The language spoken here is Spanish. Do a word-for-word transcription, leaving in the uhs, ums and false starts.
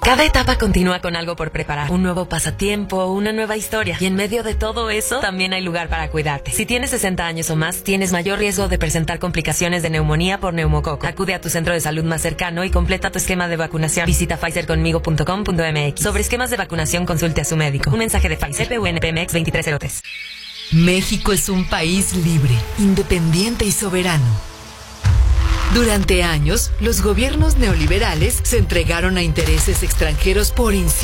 Cada etapa continúa con algo por preparar. Un nuevo pasatiempo, una nueva historia. Y en medio de todo eso, también hay lugar para cuidarte. Si tienes sesenta años o más, tienes mayor riesgo de presentar complicaciones de neumonía por neumococo. Acude a tu centro de salud más cercano y completa tu esquema de vacunación. Visita pfizer conmigo punto com punto m x. Sobre esquemas de vacunación, consulte a su médico. Un mensaje de Pfizer, P U N P M X veintitrés cero tres. México es un país libre, independiente y soberano. Durante años, los gobiernos neoliberales se entregaron a intereses extranjeros por incidencia.